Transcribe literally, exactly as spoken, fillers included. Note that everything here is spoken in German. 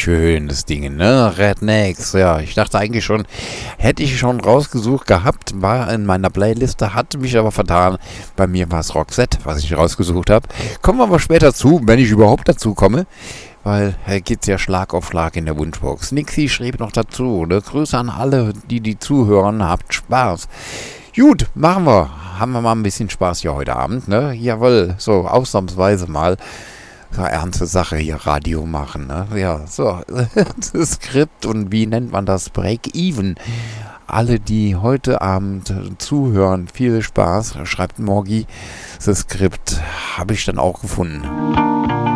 Schönes Ding, ne? Rednecks, ja. Ich dachte eigentlich schon, hätte ich schon rausgesucht gehabt, war in meiner Playliste, hatte mich aber vertan. Bei mir war es Roxette, was ich rausgesucht habe. Kommen wir aber später zu, wenn ich überhaupt dazu komme. Weil hier geht's ja Schlag auf Schlag in der Wunschbox. Nixie schrieb noch dazu, ne? Grüße an alle, die die zuhören, habt Spaß. Gut, machen wir. Haben wir mal ein bisschen Spaß hier heute Abend, ne? Jawohl, so ausnahmsweise mal. So ernste Sache hier, Radio machen, ne? Ja, so. Das Skript und wie nennt man das? Break-Even. Alle, die heute Abend zuhören, viel Spaß. Schreibt Morgi. Das Skript habe ich dann auch gefunden.